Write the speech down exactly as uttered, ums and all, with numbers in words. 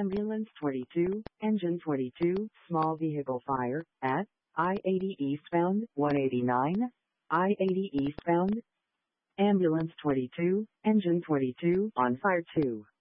Ambulance twenty-two, Engine twenty-two, Small Vehicle Fire, at I eighty eastbound, one eighty-nine, I eighty eastbound. Ambulance twenty-two, Engine twenty-two, on fire two.